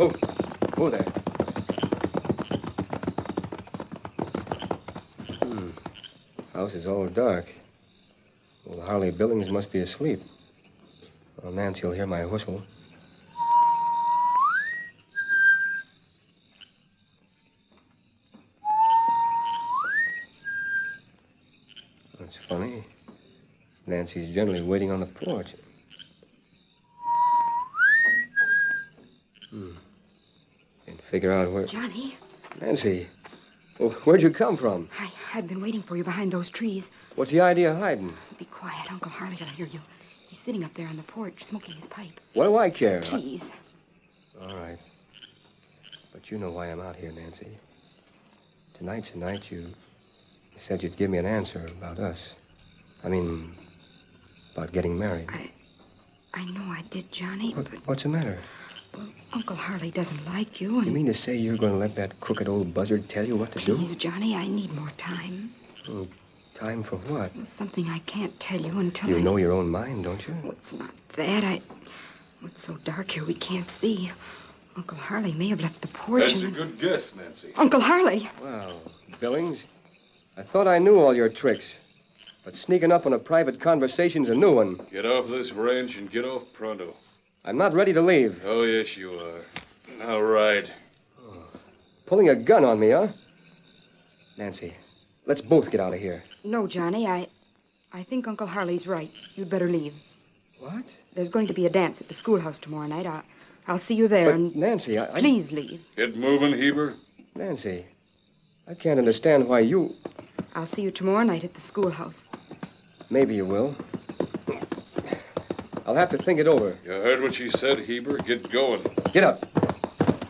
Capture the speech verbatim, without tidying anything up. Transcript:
Oh, oh there. Hmm. House is all dark. Old Harley Billings must be asleep. Well, Nancy will hear my whistle. That's funny. Nancy's generally waiting on the porch. Hmm. Can't figure out where... Johnny. Nancy. Well, where'd you come from? I, I've been waiting for you behind those trees. What's the idea of hiding? Be quiet. Uncle Harley will hear you. He's sitting up there on the porch smoking his pipe. What do I care? Please. I... All right. But you know why I'm out here, Nancy. Tonight's the night you... you said you'd give me an answer about us. I mean, about getting married. I... I know I did, Johnny, What, but... What's the matter? Well, Uncle Harley doesn't like you, and... You mean to say you're going to let that crooked old buzzard tell you what to do? Please, Johnny, I need more time. Oh, time for what? Well, something I can't tell you until You I... know your own mind, don't you? Well, it's not that. I... well, it's so dark here we can't see. Uncle Harley may have left the porch That's and... a good guess, Nancy. Uncle Harley! Well, Billings, I thought I knew all your tricks. But sneaking up on a private conversation's a new one. Get off this ranch and get off pronto. I'm not ready to leave. Oh, yes, you are. All right. Oh, pulling a gun on me, huh? Nancy, let's both get out of here. No, Johnny, I... I think Uncle Harley's right. You'd better leave. What? There's going to be a dance at the schoolhouse tomorrow night. I, I'll see you there, But, and... Nancy, I... I... Please leave. Get moving, Heber. Nancy, I can't understand why you... I'll see you tomorrow night at the schoolhouse. Maybe you will. I'll have to think it over. You heard what she said, Heber. Get going. Get up.